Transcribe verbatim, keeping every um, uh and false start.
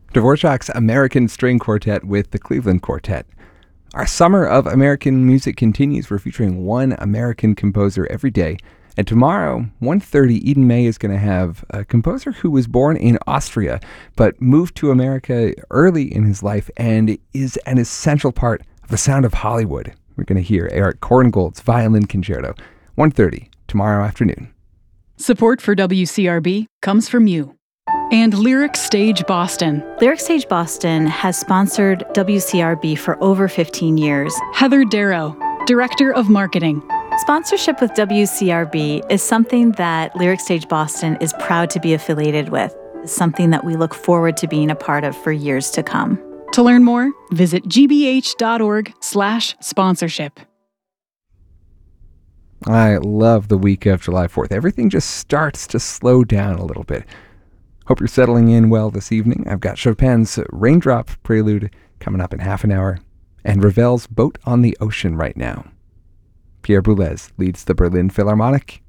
Dvorak's American String Quartet with the Cleveland Quartet. Our summer of American music continues. We're featuring one American composer every day. And tomorrow, one thirty, Eden May is going to have a composer who was born in Austria, but moved to America early in his life and is an essential part of the sound of Hollywood. We're going to hear Eric Korngold's Violin Concerto, one thirty, tomorrow afternoon. Support for W C R B comes from you. And Lyric Stage Boston. Lyric Stage Boston has sponsored W C R B for over fifteen years. Heather Darrow, Director of Marketing. Sponsorship with W C R B is something that Lyric Stage Boston is proud to be affiliated with. It's something that we look forward to being a part of for years to come. To learn more, visit gbh.org slash sponsorship. I love the week of July fourth. Everything just starts to slow down a little bit. Hope you're settling in well this evening. I've got Chopin's Raindrop Prelude coming up in half an hour, and Ravel's Boat on the Ocean right now. Pierre Boulez leads the Berlin Philharmonic.